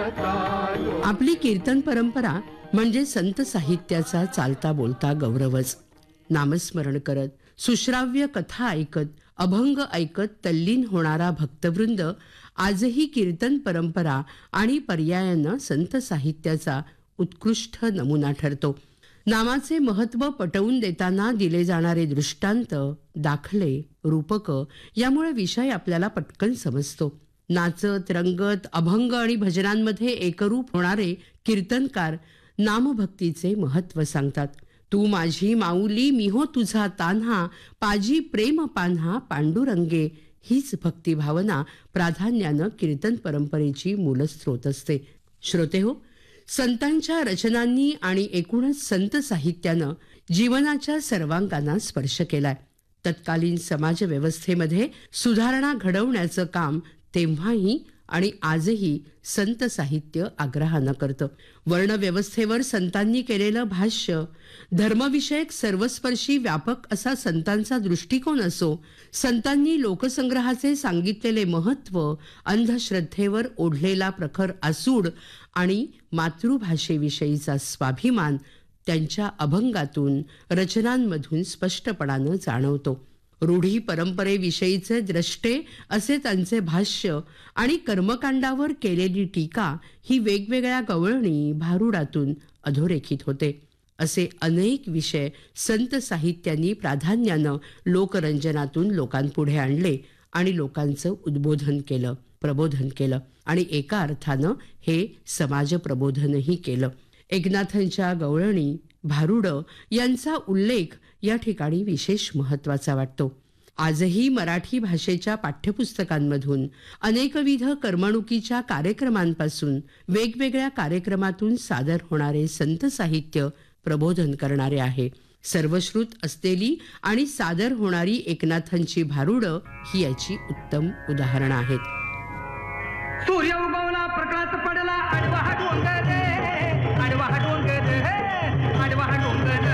आपली कीर्तन परंपरा म्हणजे संत साहित्याचा चालता बोलता गौरवच. नामस्मरण करत, सुश्राव्य कथा ऐकत, अभंग ऐकत तल्लीन होणारा भक्तवृंद आजही कीर्तन परंपरा आणि पर्यायानं संत साहित्याचा उत्कृष्ट नमुना ठरतो. नामाचे महत्त्व पटवून देताना दिले जाणारे दृष्टांत, दाखले, रूपक यामुळे विषय आपल्याला पटकन समजतो. नाचत रंगत अभंग आणि भजनांमध्ये एकरूप होणारे कीर्तनकार नामभक्तीचे महत्त्व सांगतात. तू माझी माऊली मी हो तुझा तान्हा, पाजी प्रेम पान्हा पांडुरंगे, हीच भक्ती भावना प्राधान्यानं कीर्तन परंपरेची मूलस्रोत असते. श्रोतेहो, संतांच्या रचनांनी आणि एकूणच संत साहित्यानं जीवनाच्या सर्वांगांना स्पर्श केलाय. तत्कालीन समाज व्यवस्थेमध्ये सुधारणा घडवण्याचं काम तेव्हाही आणि आजही संत साहित्य आग्रहानं करतं. वर्णव्यवस्थेवर संतांनी केलेलं भाष्य, धर्मविषयक सर्वस्पर्शी व्यापक असा संतांचा दृष्टिकोन असो, संतांनी लोकसंग्रहाचे सांगितलेले महत्त्व, अंधश्रद्धेवर ओढलेला प्रखर आसूड आणि मातृभाषेविषयीचा स्वाभिमान त्यांच्या अभंगातून, रचनांमधून स्पष्टपणानं जाणवतो. रूढी परंपरेविषयीचे द्रष्टे असे त्यांचे भाष्य आणि कर्मकांडावर केलेली टीका ही वेगवेगळ्या गवळणी, भारुडातून अधोरेखित होते. असे अनेक विषय संत साहित्यांनी प्राधान्यानं लोकरंजनातून लोकांपुढे आणले आणि लोकांचं उद्बोधन केलं, प्रबोधन केलं आणि एका अर्थानं हे समाज प्रबोधनही केलं. एकनाथांच्या गवळणी, भारुड यांचा उल्लेख या ठिकाणी विशेष महत्त्वाचा वाटतो. आजही मराठी भाषेच्या पाठ्यपुस्तकांमधून अनेकविध करमणुकीच्या कार्यक्रमांपासून वेगवेगळ्या कार्यक्रमातून सादर होणारे संत साहित्य प्रबोधन करणारे आहे. सर्वश्रुत असलेली आणि सादर होणारी एकनाथांची भारुड ही याची उत्तम उदाहरणं आहेत. सूर्य उगवला प्रकाश पडला आडवा डोंगर रे, आडवा डोंगर रे, आडवा डोंगर.